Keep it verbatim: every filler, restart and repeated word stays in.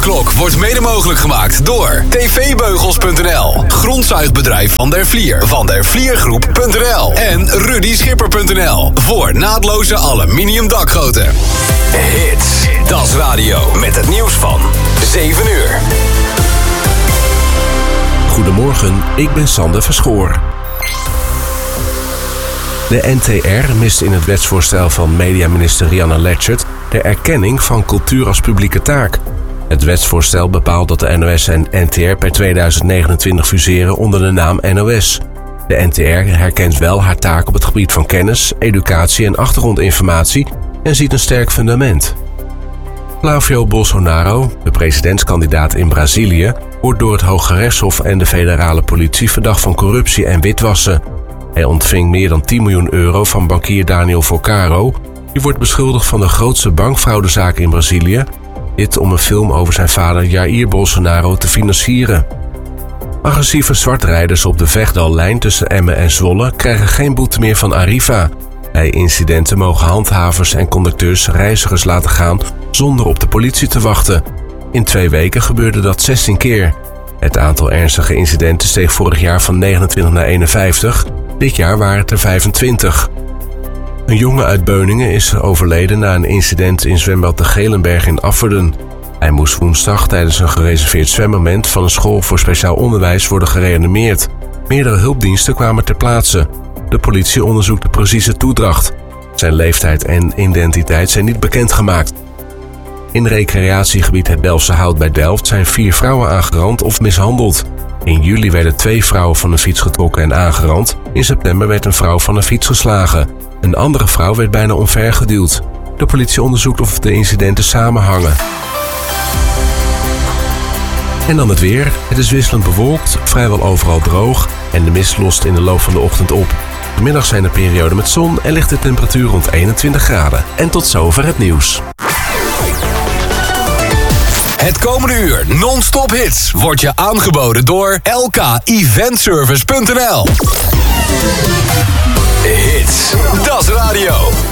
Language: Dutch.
Avondklok wordt mede mogelijk gemaakt door t v beugels punt n l, grondzuigbedrijf Van der Vlier, Van der Vliergroep punt n l en Rudy Schipper punt n l voor naadloze aluminium dakgoten. Hits, Das Radio met het nieuws van zeven uur. Goedemorgen, ik ben Sander Verschoor. De N T R mist in het wetsvoorstel van mediaminister Rianne Letchert de erkenning van cultuur als publieke taak. Het wetsvoorstel bepaalt dat de N O S en N T R per tweeduizend negenentwintig fuseren onder de naam N O S. De N T R herkent wel haar taak op het gebied van kennis, educatie en achtergrondinformatie en ziet een sterk fundament. Flavio Bolsonaro, de presidentskandidaat in Brazilië, wordt door het Hooggerechtshof en de federale politie verdacht van corruptie en witwassen. Hij ontving meer dan tien miljoen euro van bankier Daniel Vocaro. Die wordt beschuldigd van de grootste bankfraudezaak in Brazilië. Dit om een film over zijn vader Jair Bolsonaro te financieren. Agressieve zwartrijders op de Vegdallijn tussen Emmen en Zwolle krijgen geen boete meer van Arriva. Bij incidenten mogen handhavers en conducteurs reizigers laten gaan zonder op de politie te wachten. In twee weken gebeurde dat zestien keer. Het aantal ernstige incidenten steeg vorig jaar van negenentwintig naar eenenvijftig. Dit jaar waren het er vijfentwintig. Een jongen uit Beuningen is overleden na een incident in zwembad de Gelenberg in Afferden. Hij moest woensdag tijdens een gereserveerd zwemmoment van een school voor speciaal onderwijs worden gereanimeerd. Meerdere hulpdiensten kwamen ter plaatse. De politie onderzoekt de precieze toedracht. Zijn leeftijd en identiteit zijn niet bekendgemaakt. In recreatiegebied Het Delftse Hout bij Delft zijn vier vrouwen aangerand of mishandeld. In juli werden twee vrouwen van een fiets getrokken en aangerand. In september werd een vrouw van een fiets geslagen. Een andere vrouw werd bijna omvergeduwd. De politie onderzoekt of de incidenten samenhangen. En dan het weer. Het is wisselend bewolkt, vrijwel overal droog en de mist lost in de loop van de ochtend op. Vanmiddag zijn er perioden met zon en ligt de temperatuur rond eenentwintig graden. En tot zover het nieuws. Het komende uur non-stop hits wordt je aangeboden door L K event service punt n l. Hits, Das Radio.